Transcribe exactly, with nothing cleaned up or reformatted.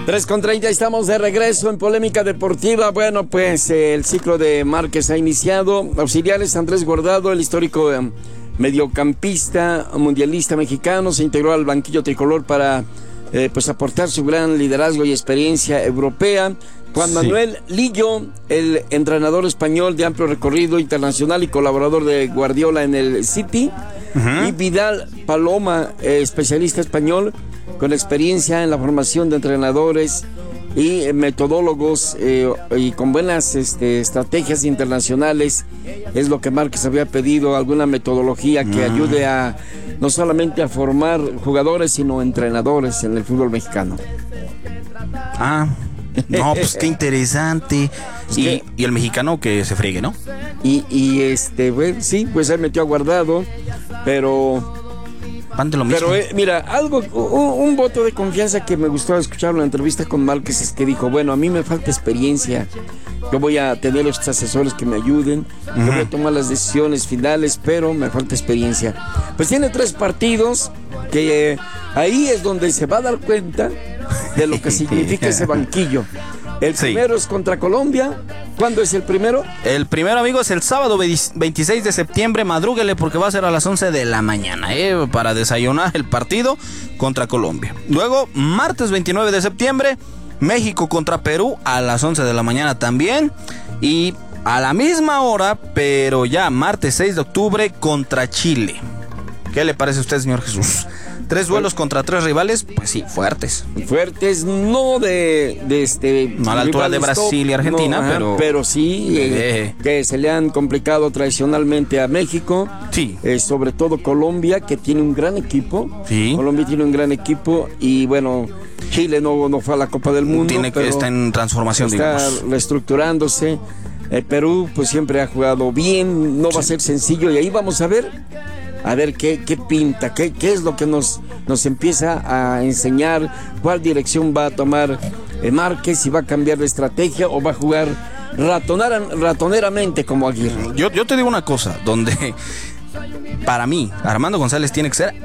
tres con treinta, estamos de regreso en Polémica Deportiva. Bueno, pues eh, el ciclo de Márquez ha iniciado. Auxiliares: Andrés Guardado, el histórico eh, mediocampista mundialista mexicano, se integró al banquillo tricolor para eh, pues aportar su gran liderazgo y experiencia europea. Juan Manuel sí. Lillo, el entrenador español de amplio recorrido internacional y colaborador de Guardiola en el City. Uh-huh. Y Vidal Paloma, eh, especialista español con experiencia en la formación de entrenadores y eh, metodólogos eh, y con buenas este, estrategias internacionales. Es lo que Márquez había pedido, alguna metodología que uh-huh. ayude a no solamente a formar jugadores, sino entrenadores en el fútbol mexicano. Ah, no, pues qué interesante. Pues y, que, y el mexicano que se friegue, ¿no? Y, y este, pues, sí, pues él metió a Guardado, pero... Lo mismo. Pero eh, mira, algo, un, un voto de confianza que me gustó escuchar en la entrevista con Márquez es que dijo, bueno, a mí me falta experiencia, yo voy a tener estos asesores que me ayuden, uh-huh. yo voy a tomar las decisiones finales, pero me falta experiencia. Pues tiene tres partidos que eh, ahí es donde se va a dar cuenta de lo que significa ese banquillo. El sí. primero es contra Colombia. ¿Cuándo es el primero? El primero, amigo, es el sábado veintiséis de septiembre. Madrúguele porque va a ser a las once de la mañana, ¿eh? Para desayunar el partido contra Colombia. Luego, martes veintinueve de septiembre, México contra Perú a las once de la mañana también. Y a la misma hora, pero ya martes seis de octubre, contra Chile. ¿Qué le parece a usted, señor Jesús? Tres duelos contra tres rivales, pues sí, fuertes. Fuertes, no de, de este... No a la altura de Brasil top, y Argentina, no, pero... Pero sí, eh, eh. que se le han complicado tradicionalmente a México. Sí. Eh, sobre todo Colombia, que tiene un gran equipo. Sí. Colombia tiene un gran equipo y bueno, Chile no, no fue a la Copa del Mundo. Tiene que está en transformación, está digamos. reestructurándose. Eh, Perú, pues siempre ha jugado bien, no va a ser sencillo y ahí vamos a ver... A ver qué, qué pinta, qué, qué es lo que nos, nos empieza a enseñar, cuál dirección va a tomar eh, Márquez, si va a cambiar de estrategia o va a jugar ratonera, ratoneramente como Aguirre. Yo, yo te digo una cosa, donde para mí Armando González tiene que ser